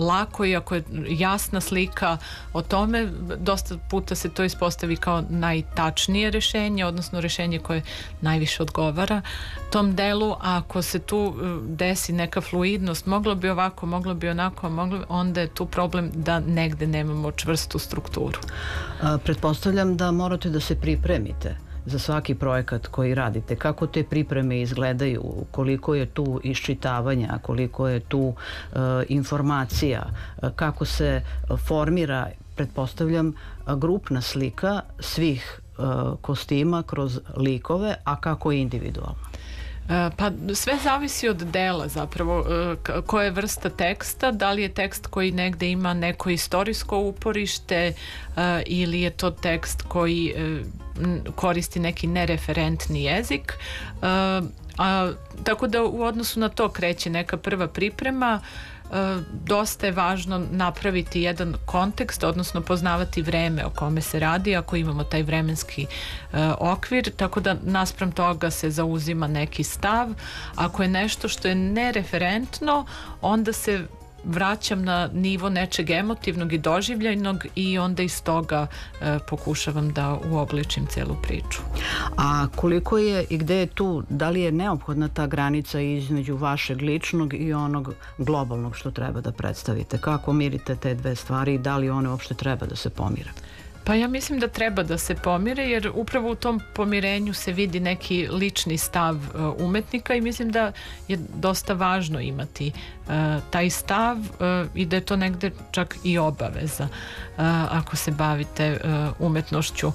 lako i ako je jasna slika o tome, dosta puta se to ispostavi kao najtačnije rešenje, odnosno rešenje koje najviše odgovara tom delu, a ako se tu desi neka fluidnost, moglo bi ovako, moglo bi onako, onda je tu problem da negde nemamo čvrstu strukturu. Pretpostavljam da morate da se pripremite za svaki projekat koji radite. Kako te pripreme izgledaju? Koliko je tu iščitavanja? Koliko je tu informacija? Kako se formira, pretpostavljam, grupna slika svih kostima kroz likove, a kako individualno? Pa sve zavisi od dela zapravo, koja je vrsta teksta, da li je tekst koji negde ima neko istorijsko uporište ili je to tekst koji koristi neki nereferentni jezik, tako da u odnosu na to kreće neka prva priprema. Dosta je važno napraviti jedan kontekst, odnosno poznavati vreme o kome se radi, ako imamo taj vremenski okvir, tako da naspram toga se zauzima neki stav. Ako je nešto što je nereferentno, onda se vraćam na nivo nečeg emotivnog i doživljajnog i onda iz toga pokušavam da uobličim celu priču. A koliko je i gde je tu, da li je neophodna ta granica između vašeg ličnog i onog globalnog što treba da predstavite? Kako mirite te dve stvari i da li one uopšte treba da se pomire? Pa ja mislim da treba da se pomire, jer upravo u tom pomirenju se vidi neki lični stav umetnika i mislim da je dosta važno imati taj stav i da je to negde čak i obaveza ako se bavite umetnošću.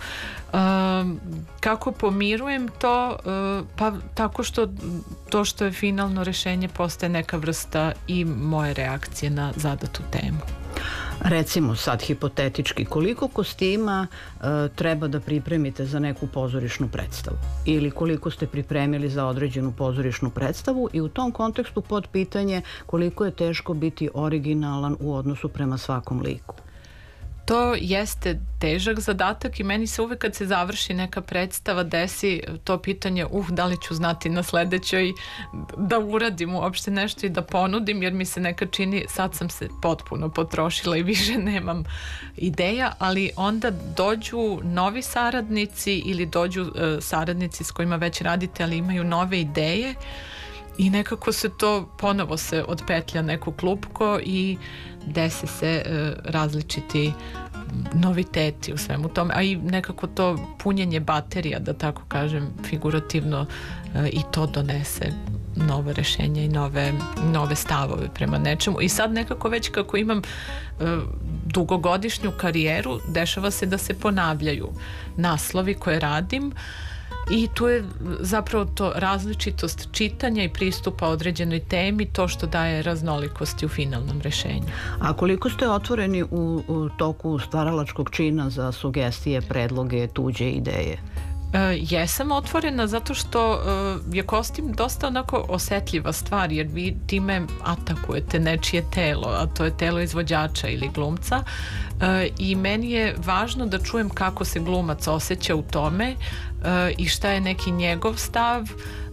Kako pomirujem to? Pa tako što to što je finalno rešenje postaje neka vrsta i moje reakcije na zadatu temu. Recimo sad hipotetički, koliko kostima treba da pripremite za neku pozorišnu predstavu ili koliko ste pripremili za određenu pozorišnu predstavu i u tom kontekstu pod pitanje koliko je teško biti originalan u odnosu prema svakom liku? To jeste težak zadatak i meni se uvek kad se završi neka predstava desi to pitanje da li ću znati na sledećoj da uradim uopšte nešto i da ponudim, jer mi se nekad čini sad sam se potpuno potrošila i više nemam ideja, ali onda dođu novi saradnici ili dođu saradnici s kojima već radite ali imaju nove ideje i nekako se to ponovo se odpetlja neko klupko i dese se različiti noviteti u svemu tome, a i nekako to punjenje baterija, da tako kažem figurativno, i to donese nove rešenja i nove stavove prema nečemu. I sad nekako već kako imam dugogodišnju karijeru, dešava se da se ponavljaju naslovi koje radim i tu je zapravo to različitost čitanja i pristupa određenoj temi, to što daje raznolikosti u finalnom rešenju. A koliko ste otvoreni u toku stvaralačkog čina za sugestije, predloge, tuđe ideje? Jesam otvorena zato što je kostim dosta onako osetljiva stvar, jer vi time atakujete nečije telo, a to je telo izvođača ili glumca, i meni je važno da čujem kako se glumac osjeća u tome i šta je neki njegov stav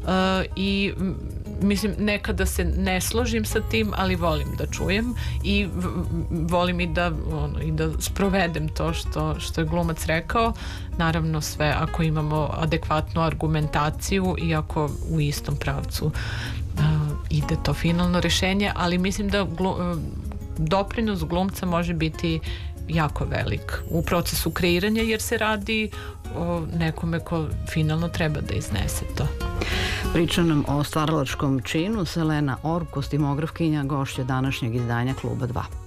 i mislim nekada se ne složim sa tim, ali volim da čujem i volim i da sprovedem to što je glumac rekao, naravno sve ako imamo adekvatnu argumentaciju i ako u istom pravcu ide to finalno rešenje, ali mislim da doprinos glumca može biti jako velik u procesu kreiranja, jer se radi o nekome ko finalno treba da iznese to. Priča nam o stvaralačkom činu Selena Orb, kostimografkinja, gošća današnjeg izdanja Kluba 2.